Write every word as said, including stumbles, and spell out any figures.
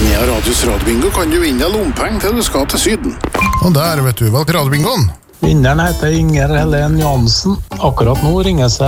Nea Radios Radiobingo kan du vinne lompeng til du skal til Syden. Og der, vet du, valg Radiobingoen. Vinneren heter Inger Helen Johansen. Akkurat nå ringer seg